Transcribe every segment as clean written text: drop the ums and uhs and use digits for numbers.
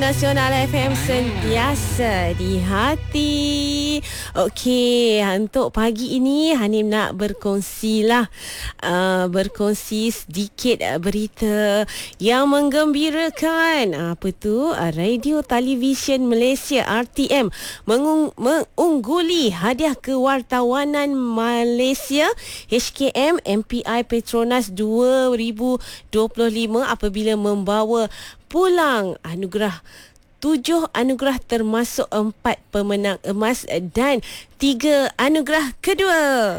Nasional FM sentiasa di hati. Okey, untuk pagi ini Hanim nak berkongsi sedikit berita yang menggembirakan. Apa tu? Radio Television Malaysia RTM mengungguli hadiah kewartawanan Malaysia HKM MPI Petronas 2025 apabila membawa pulang tujuh anugerah termasuk 4 pemenang emas dan 3 anugerah kedua.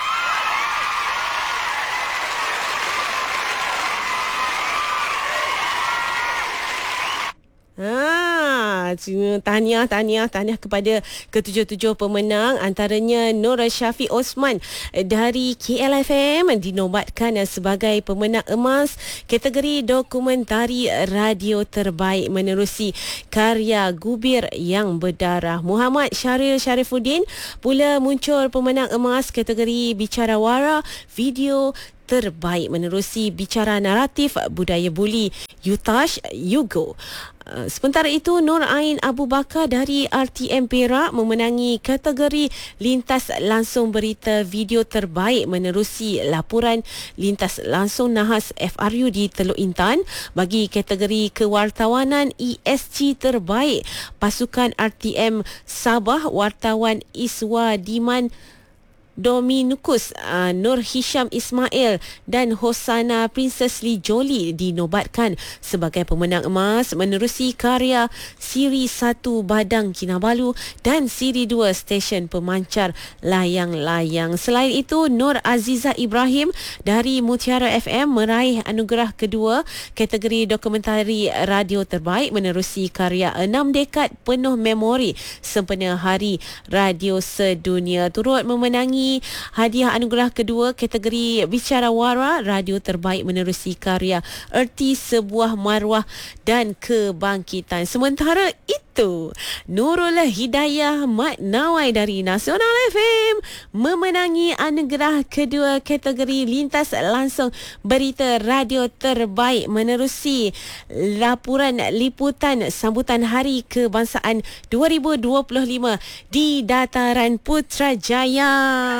Tahniah kepada ketujuh-tujuh pemenang, antaranya Nur Syafiq Osman dari KLFM dinobatkan sebagai pemenang emas kategori dokumentari radio terbaik menerusi karya Gubir yang Berdarah. Muhammad Syaril Syarifuddin pula muncul pemenang emas kategori bicara wara video terbaik menerusi bicara naratif budaya buli Yutash Yugo. Sementara itu, Nur Ain Abu Bakar dari RTM Perak memenangi kategori lintas langsung berita video terbaik menerusi laporan lintas langsung nahas FRU di Teluk Intan. Bagi kategori kewartawanan ESG terbaik, pasukan RTM Sabah wartawan Iswa Diman Dominukus, Nur Hisham Ismail dan Hosana Princess Lee Jolie dinobatkan sebagai pemenang emas menerusi karya Siri 1 Badang Kinabalu dan Siri 2 Stesen Pemancar Layang-Layang. Selain itu, Nur Aziza Ibrahim dari Mutiara FM meraih anugerah kedua kategori dokumentari radio terbaik menerusi karya 6 dekad penuh memori sempena Hari Radio Sedunia. Turut memenangi hadiah anugerah kedua kategori bicara wara radio terbaik menerusi karya Erti Sebuah Marwah dan Kebangkitan. Sementara itu, Nurul Hidayah Mat Nawai dari Nasional FM memenangi anugerah kedua kategori lintas langsung berita radio terbaik menerusi laporan liputan sambutan Hari Kebangsaan 2025 di Dataran Putrajaya.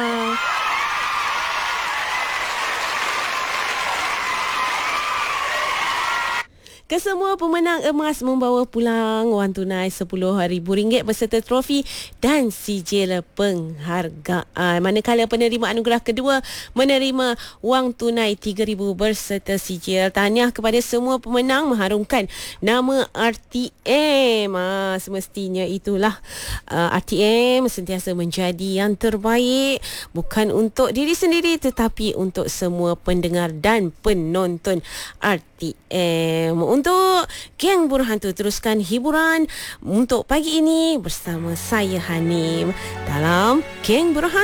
Kesemua pemenang emas membawa pulang wang tunai RM10,000 beserta trofi dan sijil penghargaan. Manakala penerima anugerah kedua menerima wang tunai RM3,000 beserta sijil. Tahniah kepada semua pemenang mengharumkan nama RTM. Semestinya itulah RTM sentiasa menjadi yang terbaik, bukan untuk diri sendiri tetapi untuk semua pendengar dan penonton RTM. Untuk Geng Berhantu, teruskan hiburan untuk pagi ini bersama saya Hanim dalam Geng Berhantu.